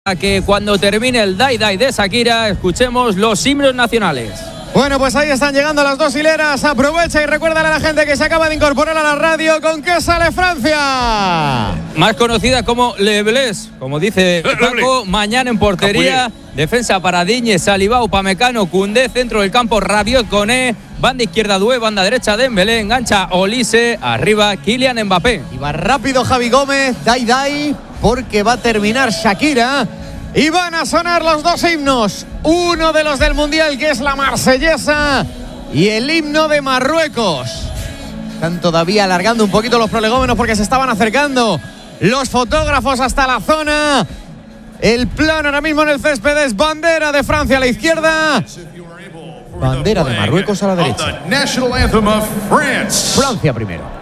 A que cuando termine el Dai Dai de Shakira escuchemos los himnos nacionales. Bueno, pues ahí están llegando las dos hileras. Aprovecha y recuérdale a la gente que se acaba de incorporar a la radio con qué sale Francia. Más conocida como Le Blés, como dice Paco. Mañana en portería, defensa para Digne, Salibao, Upamecano, Koundé, centro del campo Rabiot, Koné, banda izquierda Doué, banda derecha Dembélé, engancha Olise, arriba Kylian Mbappé. Y va rápido Javi Gómez, Dai, porque va a terminar Shakira. Y van a sonar los dos himnos. Uno de los del Mundial, que es la marsellesa, y el himno de Marruecos. Están todavía alargando un poquito los prolegómenos porque se estaban acercando los fotógrafos hasta la zona. El plano ahora mismo en el césped es bandera de Francia a la izquierda, bandera de Marruecos a la derecha. Francia primero.